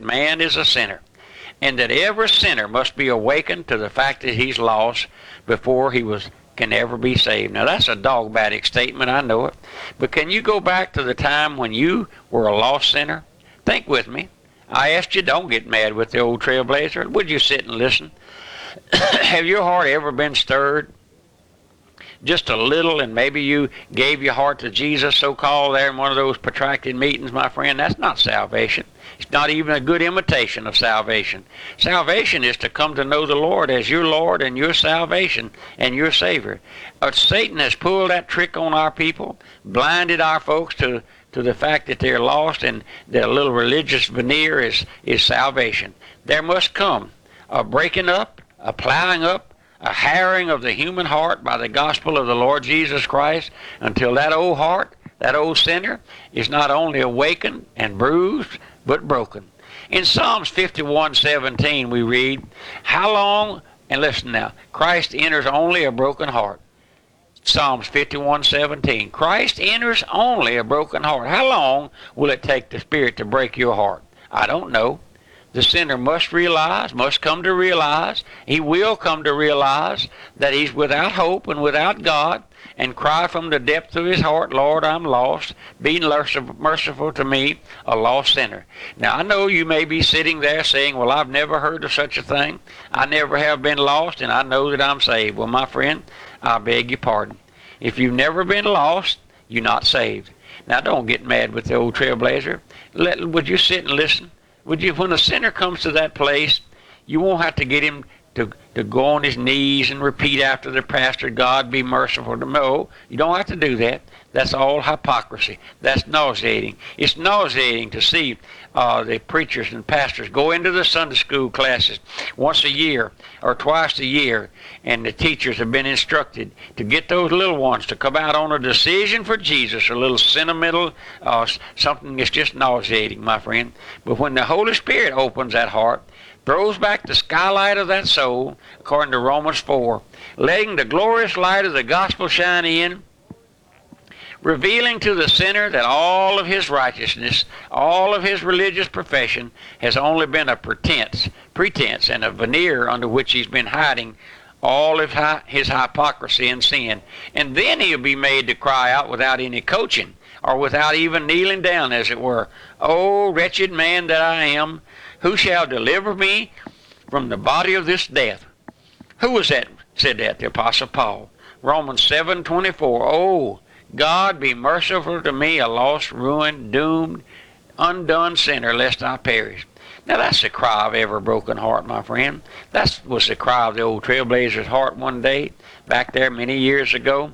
man is a sinner, and that every sinner must be awakened to the fact that he's lost before can ever be saved. Now that's a dogmatic statement, I know it, but can you go back to the time when you were a lost sinner? Think with me. I asked you, don't get mad with the old trailblazer. Would you sit and listen? Have your heart ever been stirred? Just a little, and maybe you gave your heart to Jesus, so-called, there in one of those protracted meetings, my friend. That's not salvation. It's not even a good imitation of salvation. Salvation is to come to know the Lord as your Lord and your salvation and your Savior. Satan has pulled that trick on our people, blinded our folks to the fact that they're lost, and their little religious veneer is salvation. There must come a breaking up, a plowing up, a harrowing of the human heart by the gospel of the Lord Jesus Christ, until that old heart, that old sinner, is not only awakened and bruised, but broken. In Psalms 51:17 we read, how long, and listen now, Christ enters only a broken heart. Psalms 51:17, Christ enters only a broken heart. How long will it take the Spirit to break your heart? I don't know. The sinner must come to realize, he will come to realize that he's without hope and without God, and cry from the depth of his heart, Lord, I'm lost. Be merciful to me, a lost sinner. Now, I know you may be sitting there saying, well, I've never heard of such a thing. I never have been lost, and I know that I'm saved. Well, my friend, I beg your pardon. If you've never been lost, you're not saved. Now, don't get mad with the old trailblazer. Would you sit and listen? When a sinner comes to that place, you won't have to get him to go on his knees and repeat after the pastor, God be merciful to me. No, you don't have to do that. That's all hypocrisy. That's nauseating. It's nauseating to see the preachers and pastors go into the Sunday school classes once a year or twice a year, and the teachers have been instructed to get those little ones to come out on a decision for Jesus, a little sentimental, something that's just nauseating, my friend. But when the Holy Spirit opens that heart, throws back the skylight of that soul, according to Romans 4, letting the glorious light of the gospel shine in, revealing to the sinner that all of his righteousness, all of his religious profession has only been a pretense and a veneer under which he's been hiding all of his hypocrisy and sin. And then he'll be made to cry out without any coaching, or without even kneeling down, as it were, "O wretched man that I am, who shall deliver me from the body of this death?" Who was that said that? The Apostle Paul. Romans 7:24. Oh, God be merciful to me, a lost, ruined, doomed, undone sinner, lest I perish. Now that's the cry of every broken heart, my friend. That was the cry of the old trailblazer's heart one day, back there many years ago.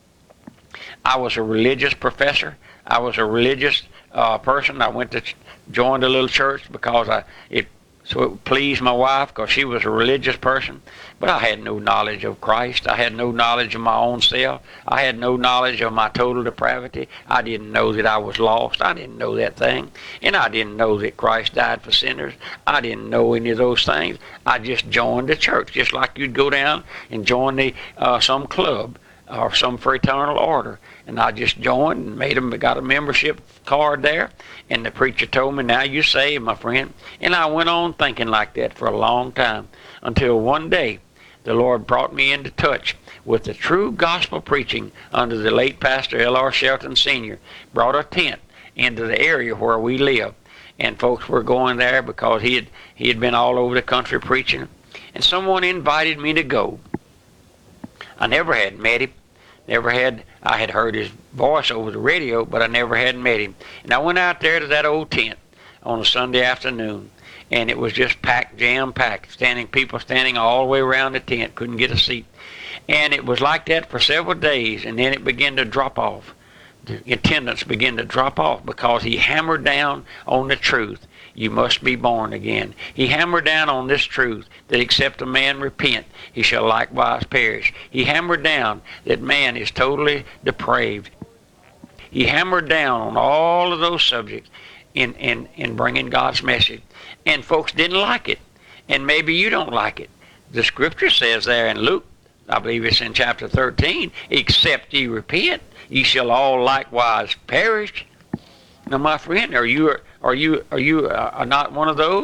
I was a religious professor. I was a religious person. I went to join a little church because it pleased my wife, because she was a religious person. But I had no knowledge of Christ. I had no knowledge of my own self. I had no knowledge of my total depravity. I didn't know that I was lost. I didn't know that thing. And I didn't know that Christ died for sinners. I didn't know any of those things. I just joined the church, just like you'd go down and join some club or some fraternal order. And I just joined and got a membership card there. And the preacher told me, now you're saved, my friend. And I went on thinking like that for a long time, until one day the Lord brought me into touch with the true gospel preaching under the late Pastor L.R. Shelton Sr. Brought a tent into the area where we live. And folks were going there because he had been all over the country preaching. And someone invited me to go. I never had met him. I had heard his voice over the radio, but I never had met him. And I went out there to that old tent on a Sunday afternoon, and it was just packed, jam-packed, people standing all the way around the tent, couldn't get a seat. And it was like that for several days, and then it began to drop off. The attendance began to drop off because he hammered down on the truth. You must be born again. He hammered down on this truth, that except a man repent, he shall likewise perish. He hammered down that man is totally depraved. He hammered down on all of those subjects in bringing God's message. And folks didn't like it. And maybe you don't like it. The scripture says there in Luke, I believe it's in chapter 13, except ye repent, ye shall all likewise perish. Now, my friend, are you not one of those?